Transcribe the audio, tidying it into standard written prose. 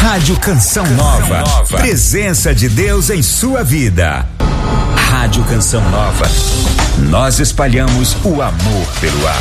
Rádio Canção Nova. Presença de Deus em sua vida. Rádio Canção Nova. Nós espalhamos o amor pelo ar.